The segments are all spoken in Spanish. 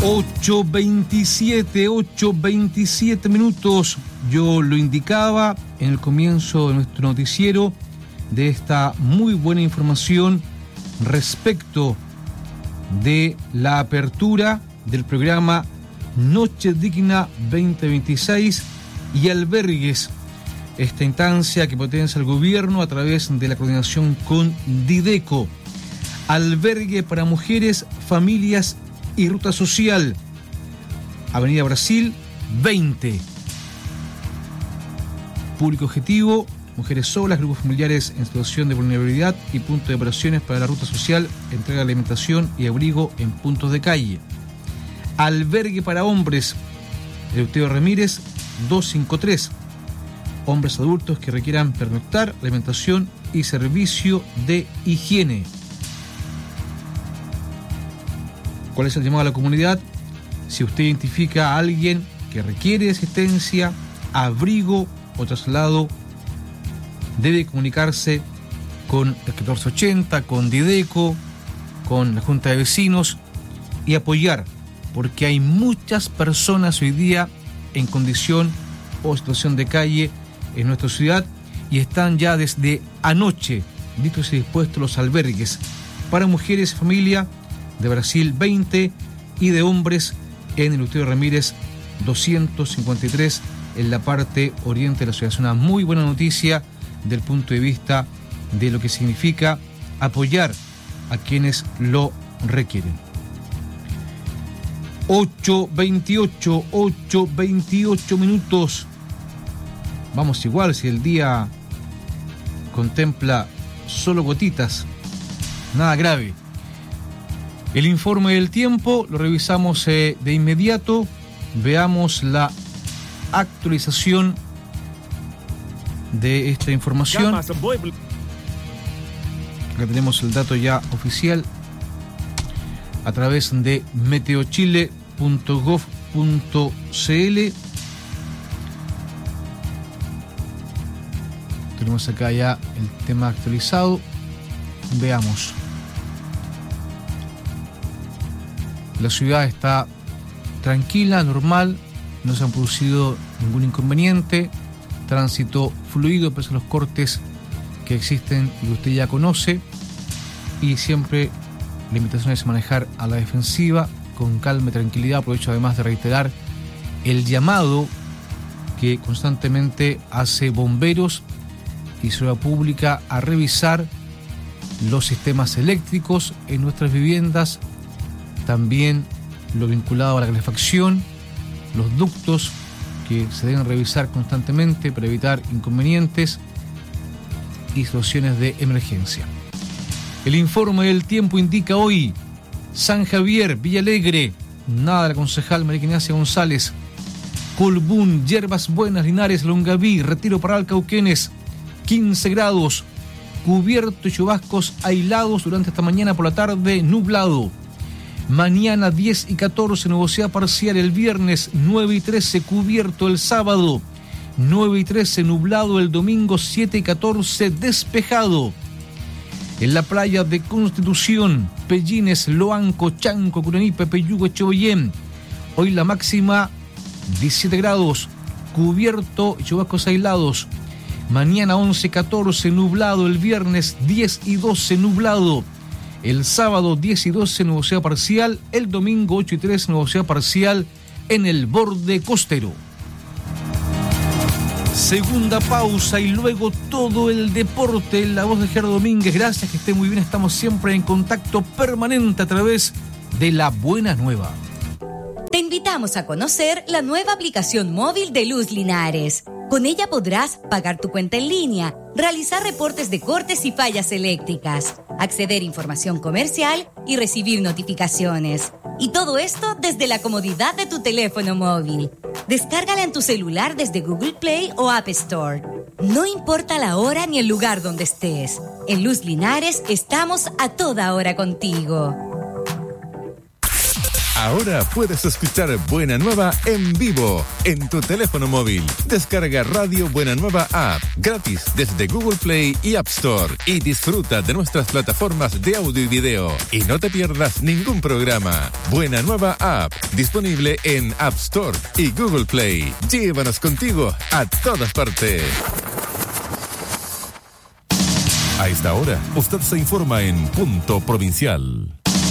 8:27 minutos. Yo lo indicaba en el comienzo de nuestro noticiero de esta muy buena información respecto de la apertura del programa Noche Digna 2026 y albergues, esta instancia que potencia el gobierno a través de la coordinación con Dideco. Albergue para mujeres, familias y ruta social. Avenida Brasil 20. Público objetivo: mujeres solas, grupos familiares en situación de vulnerabilidad y punto de operaciones para la ruta social, entrega de alimentación y abrigo en puntos de calle. Albergue para hombres, Eleuterio Ramírez 253. Hombres adultos que requieran pernoctar, alimentación y servicio de higiene. ¿Cuál es el llamado a la comunidad? Si usted identifica a alguien que requiere asistencia, abrigo o traslado, debe comunicarse con el 1480, con Dideco, con la Junta de Vecinos y apoyar, porque hay muchas personas hoy día en condición o situación de calle en nuestra ciudad y están ya desde anoche listos y dispuestos los albergues para mujeres y familia de Brasil 20 y de hombres en Eleuterio Ramírez 253 en la parte oriente de la ciudad. Es una muy buena noticia del punto de vista de lo que significa apoyar a quienes lo requieren. 8:28 minutos. Vamos igual, si el día contempla solo gotitas, nada grave. El informe del tiempo lo revisamos de inmediato. Veamos la actualización de esta información. Acá tenemos el dato ya oficial a través de meteochile.gov.cl. Tenemos acá ya el tema actualizado. Veamos. La ciudad está tranquila, normal, no se han producido ningún inconveniente, tránsito fluido pese a los cortes que existen y que usted ya conoce, y siempre la invitación es manejar a la defensiva, con calma y tranquilidad. Aprovecho además de reiterar el llamado que constantemente hace Bomberos y Seguridad Pública a revisar los sistemas eléctricos en nuestras viviendas, también lo vinculado a la calefacción, los ductos que se deben revisar constantemente para evitar inconvenientes y situaciones de emergencia. El informe del tiempo indica hoy: San Javier, Villa Alegre, nada de la concejal María Ignacia González. Colbún, Yerbas Buenas, Linares, Longaví, Retiro Parral, Cauquenes, 15 grados, cubierto y chubascos aislados durante esta mañana, por la tarde nublado. Mañana 10 y 14 nubosidad parcial, el viernes 9 y 13 cubierto, el sábado 9 y 13 nublado, el domingo 7 y 14 despejado. En la playa de Constitución, Pellines, Loanco, Chanco, Curanipe, Peyugo, Echegoyen, hoy la máxima 17 grados, cubierto y chubascos aislados. Mañana 11 y 14 nublado, el viernes 10 y 12 nublado. El sábado 10 y 12 nubosidad parcial, el domingo 8 y 13 nubosidad parcial en el borde costero. Segunda pausa y luego todo el deporte. La voz de Gerardo Domínguez. Gracias, que esté muy bien. Estamos siempre en contacto permanente a través de La Buena Nueva. Te invitamos a conocer la nueva aplicación móvil de Luz Linares. Con ella podrás pagar tu cuenta en línea, realizar reportes de cortes y fallas eléctricas, acceder a información comercial y recibir notificaciones. Y todo esto desde la comodidad de tu teléfono móvil. Descárgala en tu celular desde Google Play o App Store. No importa la hora ni el lugar donde estés. En Luz Linares estamos a toda hora contigo. Ahora puedes escuchar Buena Nueva en vivo en tu teléfono móvil. Descarga Radio Buena Nueva App gratis desde Google Play y App Store y disfruta de nuestras plataformas de audio y video. Y no te pierdas ningún programa. Buena Nueva App, disponible en App Store y Google Play. Llévanos contigo a todas partes. A esta hora, usted se informa en Punto Provincial.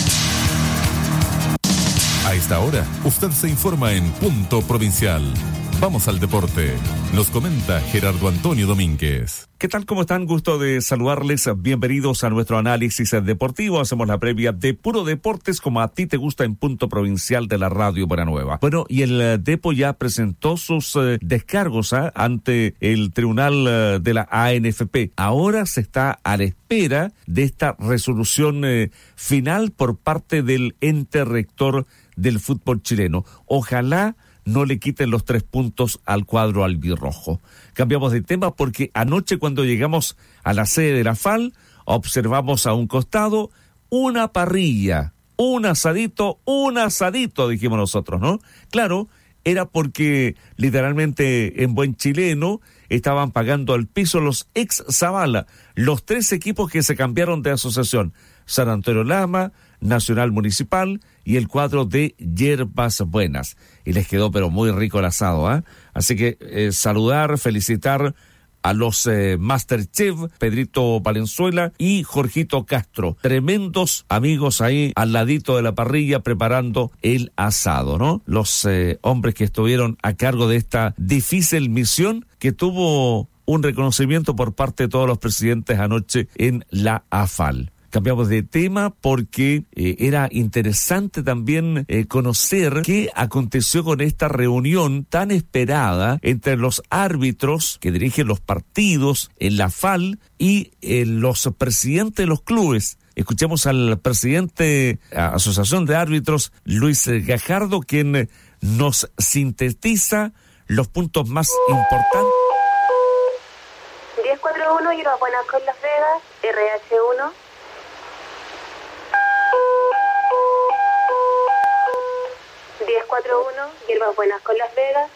A esta hora, usted se informa en Punto Provincial. Vamos al deporte. Nos comenta Gerardo Antonio Domínguez. ¿Qué tal? ¿Cómo están? Gusto de saludarles. Bienvenidos a nuestro análisis deportivo. Hacemos la previa de puro deportes como a ti te gusta en Punto Provincial de la Radio Buena Nueva. Bueno, y el Depo ya presentó sus descargos ante el Tribunal de la ANFP. Ahora se está a la espera de esta resolución final por parte del ente rector del fútbol chileno. Ojalá no le quiten los 3 puntos al cuadro albirrojo. Cambiamos de tema porque anoche cuando llegamos a la sede de la FAL, observamos a un costado una parrilla, un asadito, dijimos nosotros, ¿no? Claro, era porque literalmente en buen chileno estaban pagando al piso los ex Zavala, los 3 equipos que se cambiaron de asociación, San Antonio Lama, Nacional Municipal y el cuadro de Hierbas Buenas. Y les quedó pero muy rico el asado, ¿eh? Así que saludar, felicitar a los Masterchef, Pedrito Valenzuela y Jorgito Castro. Tremendos amigos ahí al ladito de la parrilla preparando el asado, ¿no? Los hombres que estuvieron a cargo de esta difícil misión que tuvo un reconocimiento por parte de todos los presidentes anoche en la AFAL. Cambiamos de tema porque era interesante también conocer qué aconteció con esta reunión tan esperada entre los árbitros que dirigen los partidos en la FAL y los presidentes de los clubes. Escuchemos al presidente de la Asociación de Árbitros, Luis Gajardo, quien nos sintetiza los puntos más importantes. 1041, Hierbas Buenas con Las Vegas, RH1. Hierbas Buenas con Las Vegas,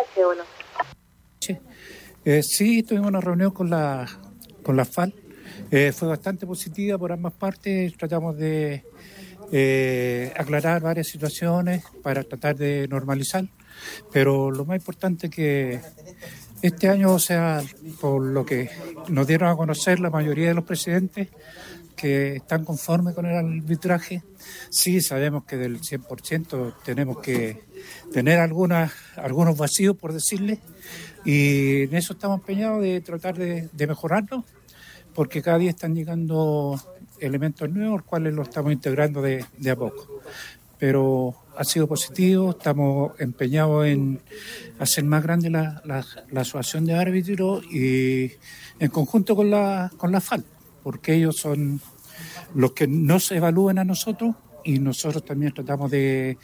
RH1. Sí, tuvimos una reunión con la FAL. Fue bastante positiva por ambas partes. Tratamos de aclarar varias situaciones para tratar de normalizar. Pero lo más importante es que este año, o sea, por lo que nos dieron a conocer la mayoría de los presidentes, que están conformes con el arbitraje. Sí, sabemos que del 100% tenemos que tener algunos vacíos, por decirle, y en eso estamos empeñados de tratar de mejorarlo, porque cada día están llegando elementos nuevos, los cuales los estamos integrando de a poco. Pero ha sido positivo, estamos empeñados en hacer más grande la asociación de árbitros y en conjunto con la FAL, porque ellos son los que nos evalúan a nosotros y nosotros también tratamos de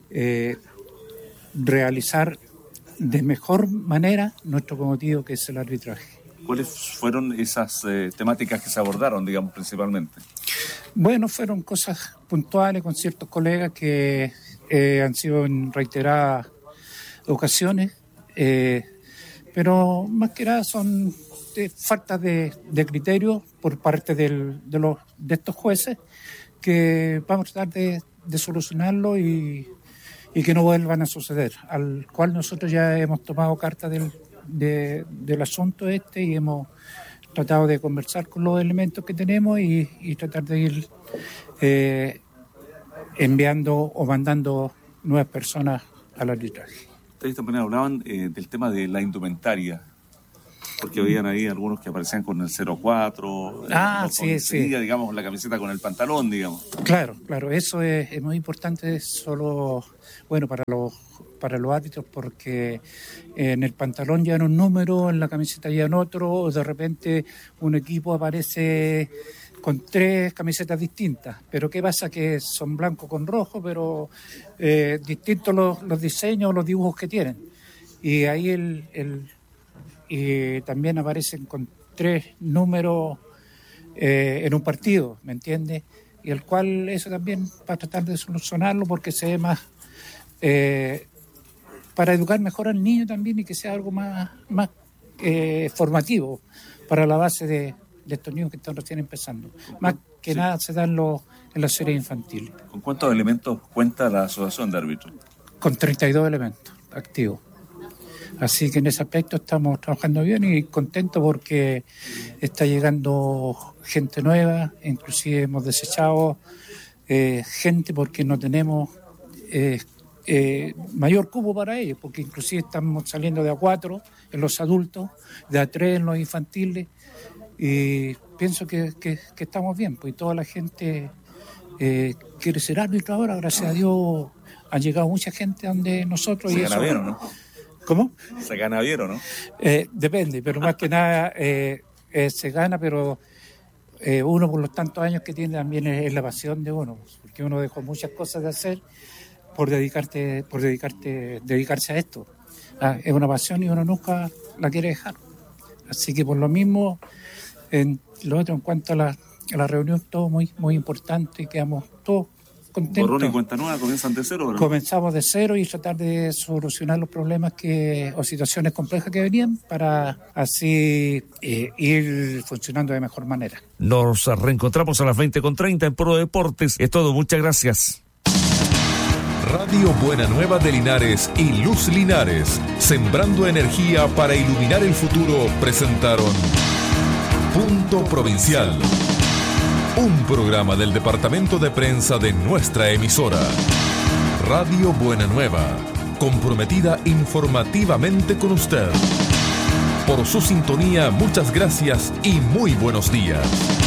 realizar de mejor manera nuestro cometido, que es el arbitraje. ¿Cuáles fueron esas temáticas que se abordaron, digamos, principalmente? Bueno, fueron cosas puntuales con ciertos colegas que han sido en reiteradas ocasiones, pero más que nada son faltas de criterio por parte de estos jueces, que vamos a tratar de solucionarlo y que no vuelvan a suceder, al cual nosotros ya hemos tomado carta del asunto y hemos tratado de conversar con los elementos que tenemos y tratar de ir enviando o mandando nuevas personas al arbitraje. Ustedes también hablaban del tema de la indumentaria, porque veían ahí algunos que aparecían con el 04, sí. digamos, la camiseta con el pantalón, digamos. Claro, eso es muy importante, solo, bueno, para los árbitros, porque en el pantalón llevan un número, en la camiseta llevan otro, o de repente un equipo aparece con 3 camisetas distintas. Pero ¿qué pasa? Que son blanco con rojo, pero distintos los diseños, los dibujos que tienen. Y ahí y también aparecen con 3 números en un partido, ¿me entiendes? y el cual eso también para tratar de solucionarlo porque se ve más para educar mejor al niño también y que sea algo más formativo para la base de estos niños que están recién empezando. Más que nada se dan en las series infantiles. ¿Con cuántos elementos cuenta la asociación de árbitros? Con 32 elementos activos. Así que en ese aspecto estamos trabajando bien y contentos porque está llegando gente nueva, inclusive hemos desechado gente porque no tenemos mayor cupo para ellos, porque inclusive estamos saliendo de A4 en los adultos, de A3 en los infantiles, y pienso que estamos bien, pues toda la gente quiere ser árbitro ahora, gracias a Dios ha llegado mucha gente donde nosotros... Se gana bien, ¿o no? ¿Cómo? Se gana bien, ¿o no? Depende, pero más que nada se gana, pero uno por los tantos años que tiene también es la pasión de uno, porque uno dejó muchas cosas de hacer por dedicarse a esto. Es una pasión y uno nunca la quiere dejar. Así que por lo mismo, lo otro en cuanto a la reunión, todo muy, muy importante, quedamos todos contentos. Borrón y cuenta nueva, comienzan de cero, ¿verdad? Comenzamos de cero y tratar de solucionar los problemas o situaciones complejas que venían para así ir funcionando de mejor manera. Nos reencontramos a las 20:30 en Puro Deportes. Es todo, muchas gracias. Radio Buena Nueva de Linares y Luz Linares, sembrando energía para iluminar el futuro, presentaron Punto Provincial, un programa del departamento de prensa de nuestra emisora. Radio Buena Nueva, comprometida informativamente con usted. Por su sintonía, muchas gracias y muy buenos días.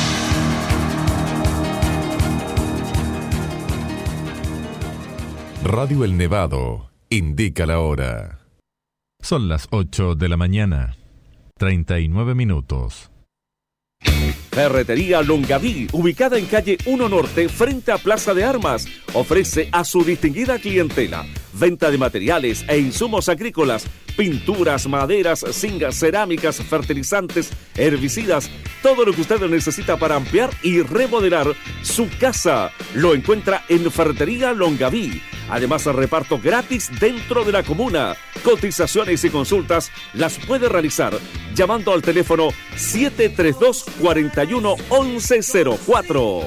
Radio El Nevado indica la hora. Son las 8 de la mañana, 39 minutos. Ferretería Longaví, ubicada en calle 1 Norte, frente a Plaza de Armas, ofrece a su distinguida clientela venta de materiales e insumos agrícolas, pinturas, maderas, zingas, cerámicas, fertilizantes, herbicidas, todo lo que usted necesita para ampliar y remodelar su casa. Lo encuentra en Ferretería Longaví. Además, reparto gratis dentro de la comuna. Cotizaciones y consultas las puede realizar llamando al teléfono 732-41-1104.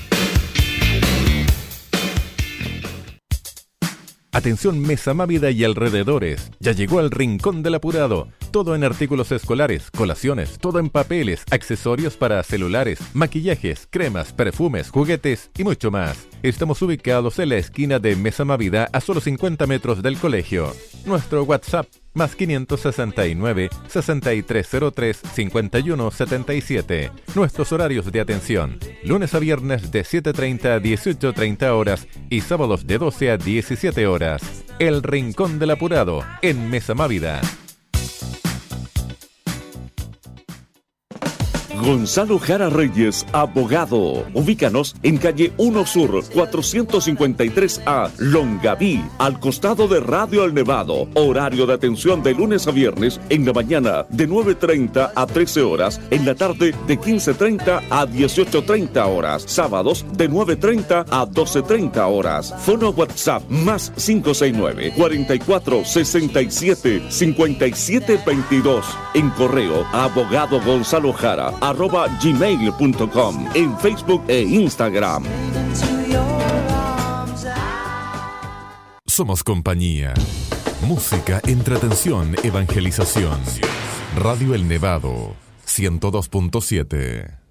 Atención Mesa Mávida y alrededores, ya llegó al Rincón del Apurado. Todo en artículos escolares, colaciones, todo en papeles, accesorios para celulares, maquillajes, cremas, perfumes, juguetes y mucho más. Estamos ubicados en la esquina de Mesa Mávida a solo 50 metros del colegio. Nuestro WhatsApp más 569 6303 5177. Nuestros horarios de atención: lunes a viernes de 7:30 a 18:30 horas y sábados de 12 a 17 horas. El Rincón del Apurado en Mesa Mávida. Gonzalo Jara Reyes, abogado. Ubícanos en calle 1 Sur, 453A, Longaví, al costado de Radio El Nevado. Horario de atención de lunes a viernes en la mañana de 9:30 a 13 horas, en la tarde de 15:30 a 18:30 horas, sábados de 9:30 a 12:30 horas. Fono WhatsApp más 569 44 67 57 22. En correo abogado Gonzalo Jara @gmail.com, en Facebook e Instagram. Somos compañía. Música, entretención, evangelización. Radio El Nevado, 102.7.